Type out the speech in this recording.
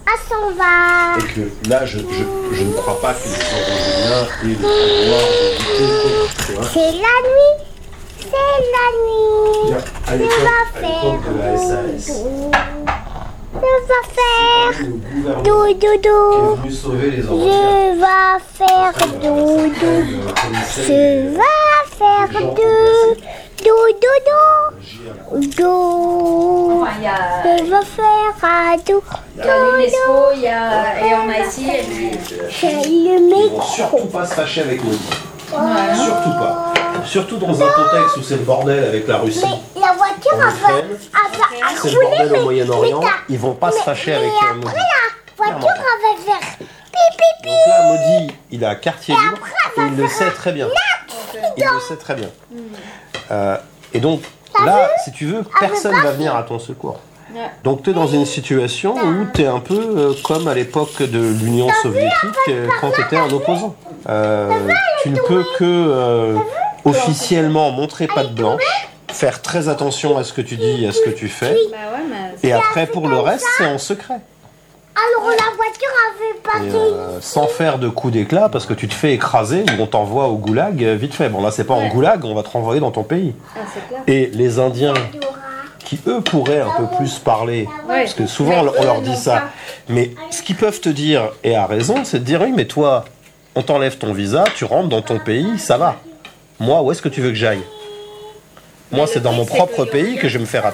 s'en va. Et que là, je ne crois pas que les Européens aient le pouvoir de lutter, tu vois. C'est la nuit. C'est la nuit. À l'époque de la SAS, Je vais faire le gouvernement doudou. est venu sauver les Européens. Je vais faire doudou. Je vais faire doudou. Doudou. Enfin, il y a, Je vais faire doudou. il y a l'UNESCO, il y a, et on a ici, C'est le Ils vont micro. surtout pas se fâcher avec nous. Surtout pas. Surtout dans un contexte où c'est le bordel avec la Russie. Mais la voiture En va Ukraine, c'est le bordel au Moyen-Orient. Ils vont pas se fâcher avec Maudit. après la voiture va faire pipi. Donc là, Maudit, il a quartier libre et il le sait très bien. Il le sait très bien. Et donc, là, si tu veux, personne va venir à ton secours. Ouais. Donc tu es dans une situation où tu es un peu comme à l'époque de l'Union soviétique quand tu étais un opposant. Tu ne peux que officiellement montrer patte blanche, faire très attention à ce que tu dis et à ce que tu fais, bah ouais, mais et après pour le reste c'est en secret. Alors la voiture avait Et, passé. sans faire de coups d'éclat parce que tu te fais écraser ou on t'envoie au goulag vite fait. Bon là c'est pas en Ouais. goulag, on va te renvoyer dans ton pays. ah, c'est clair. Et les Indiens qui eux pourraient un peu plus parler, Ouais. parce que souvent Mais on leur eux dit n'ont ça, pas. mais ce qu'ils peuvent te dire, et à raison, c'est de dire oui mais toi, on t'enlève ton visa, tu rentres dans ton pays, ça va. Moi, où est-ce que tu veux que j'aille? Moi, Mais c'est le dans mon truc, c'est propre que- pays que je vais me faire